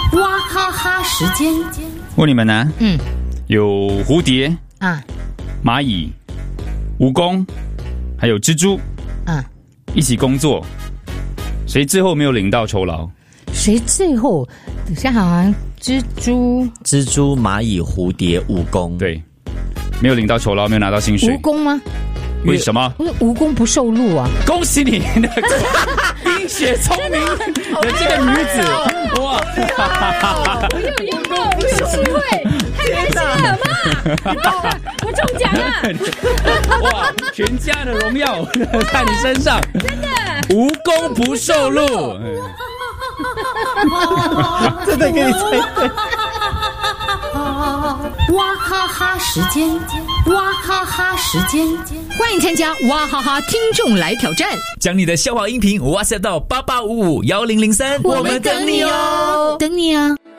哇哈哈时间， 问你们呢？有蝴蝶啊， 蚂蚁、蜈蚣，还有蜘蛛啊， 一起工作，谁最后没有领到酬劳？ 谁最后？等下好像蜘蛛、 蚂蚁、蝴蝶、蜈蚣， 对，没有领到酬劳，没有拿到薪水。 蜈蚣吗？ 为什么？ 蜈蚣不受禄啊！ 恭喜你，冰雪聪明的这个女子，哇！ 我又用到我有机会，太开心了，妈！我中奖了！ 哇，全家的荣耀在你身上，真的，无功不受禄， 真的给你猜对。 哇哈哈时间，哇哈哈时间， 欢迎参加哇哈哈听众来挑战， 将你的笑话音频 WhatsApp 到88551003， 我们等你哦，等你啊！